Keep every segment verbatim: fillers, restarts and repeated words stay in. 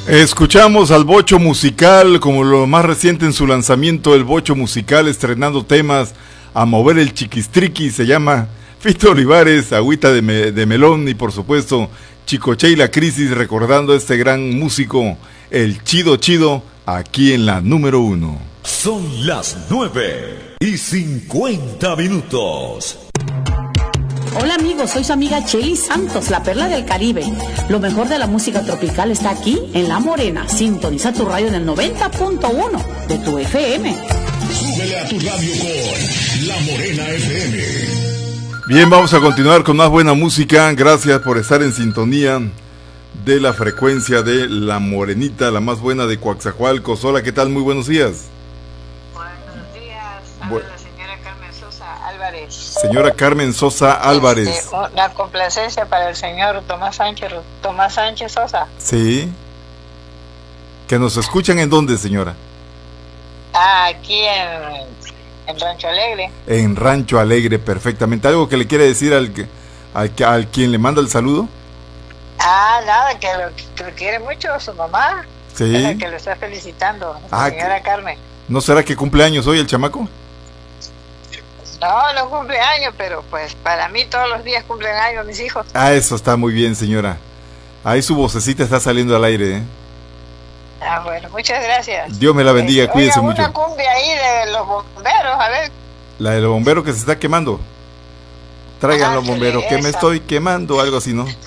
Escuchamos al Bocho Musical, como lo más reciente en su lanzamiento, el Bocho Musical estrenando temas a mover el chiquistriqui, se llama Fito Olivares, Agüita de, me, de Melón y por supuesto Chicoche y la Crisis, recordando a este gran músico, el Chido Chido, aquí en la número uno. Son las nueve y cincuenta minutos. Hola amigos, soy su amiga Chely Santos, la perla del Caribe. Lo mejor de la música tropical está aquí en La Morena. Sintoniza tu radio en el noventa punto uno de tu F M. Súbele a tu radio con La Morena F M. Bien, vamos a continuar con más buena música. Gracias por estar en sintonía de la frecuencia de La Morenita, la más buena de Coaxacualcos. Hola, ¿qué tal? Muy buenos días. Buenos días. Bu la señora Carmen Sosa Álvarez. Señora Carmen Sosa Álvarez. Este, una complacencia para el señor Tomás Sánchez, Tomás Sánchez Sosa. Sí. ¿Que nos escuchan en dónde, señora? Ah, aquí en, en Rancho Alegre. En Rancho Alegre, perfectamente. ¿Algo que le quiere decir al, al, al quien le manda el saludo? Ah, nada, que lo, que lo quiere mucho su mamá. Sí. Es la que lo está felicitando, Ah, señora que... Carmen. ¿No será que cumple años hoy el chamaco? No, no cumple años, pero pues para mí todos los días cumplen años mis hijos. Ah, eso está muy bien, señora. Ahí su vocecita está saliendo al aire, ¿eh? Ah, bueno, muchas gracias. Dios me la bendiga, eh, cuídese oiga, mucho. Una cumbia ahí de los bomberos, a ver. La del bombero que se está quemando. Traigan Ah, los bomberos, que me esa. estoy quemando, algo así, ¿no?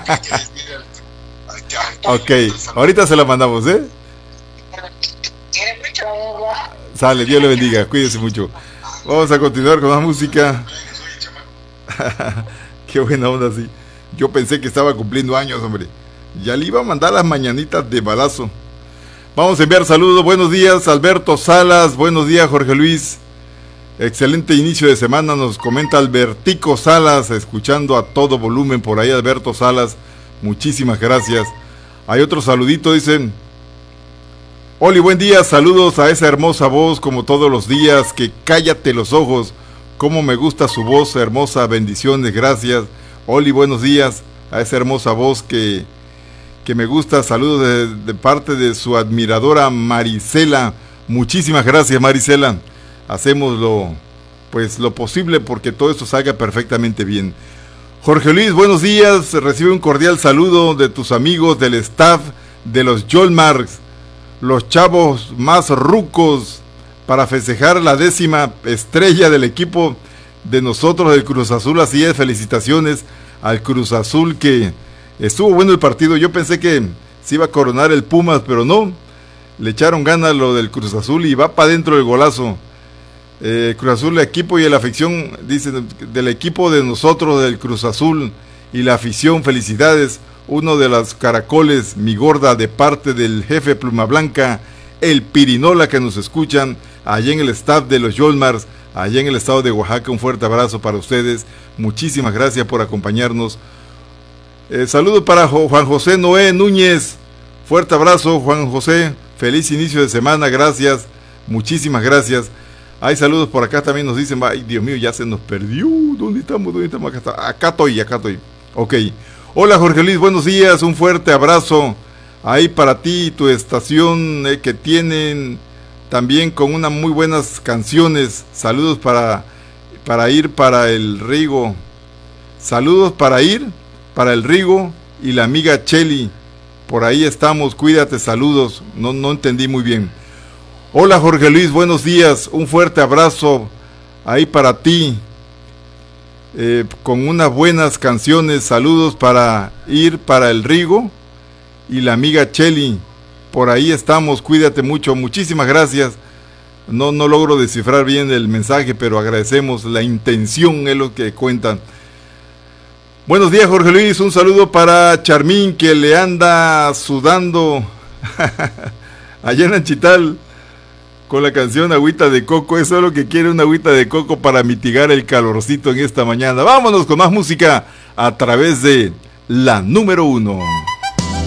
Ok, ahorita se la mandamos, ¿eh? Quiere mucho. Sale, Dios le bendiga, cuídese mucho. Vamos a continuar con más música. Qué buena onda, sí. Yo pensé que estaba cumpliendo años, hombre. Ya le iba a mandar las mañanitas de balazo. Vamos a enviar saludos. Buenos días, Alberto Salas. Buenos días, Jorge Luis. Excelente inicio de semana, nos comenta Albertico Salas, escuchando a todo volumen por ahí, Alberto Salas. Muchísimas gracias. Hay otro saludito, dicen: Oli, buen día, saludos a esa hermosa voz como todos los días, que cállate los ojos, cómo me gusta su voz hermosa, bendiciones, gracias. Oli, buenos días a esa hermosa voz que, que me gusta, saludos de, de parte de su admiradora Marisela. Muchísimas gracias, Marisela. Hacemos lo, pues, lo posible porque todo esto salga perfectamente bien. Jorge Luis, buenos días, recibe un cordial saludo de tus amigos del staff de los Yolmarks, los chavos más rucos, para festejar la décima estrella del equipo de nosotros del Cruz Azul. Así es, felicitaciones al Cruz Azul, que estuvo bueno el partido. Yo pensé que se iba a coronar el Pumas, pero no, le echaron ganas lo del Cruz Azul y va para adentro el golazo. eh, Cruz Azul, el equipo y la afición, dicen, del equipo de nosotros del Cruz Azul y la afición, felicidades. Uno de los caracoles, mi gorda, de parte del jefe Pluma Blanca, el Pirinola, que nos escuchan allá en el staff de los Yolmars, allá en el estado de Oaxaca. Un fuerte abrazo para ustedes, muchísimas gracias por acompañarnos. Eh, saludo para Juan José Noé Núñez, fuerte abrazo, Juan José, feliz inicio de semana, gracias, muchísimas gracias. Hay saludos por acá también, nos dicen, ay Dios mío, ya se nos perdió, ¿dónde estamos? ¿Dónde estamos? Acá, está. Acá estoy, acá estoy, ok. Hola Jorge Luis, buenos días, un fuerte abrazo ahí para ti y tu estación, eh, que tienen también con unas muy buenas canciones. Saludos para, para ir para el Rigo, saludos para ir para el Rigo y la amiga Chely, por ahí estamos, cuídate, saludos, no, no entendí muy bien. Hola Jorge Luis, buenos días, un fuerte abrazo ahí para ti. Eh, con unas buenas canciones, saludos para ir para el Rigo y la amiga Chely, por ahí estamos, cuídate mucho, muchísimas gracias. No, no logro descifrar bien el mensaje, pero agradecemos la intención, es lo que cuentan. Buenos días Jorge Luis, un saludo para Charmín, que le anda sudando allá en Anchital con la canción Agüita de Coco. Eso es lo que quiere, una agüita de coco para mitigar el calorcito en esta mañana. Vámonos con más música a través de la número uno.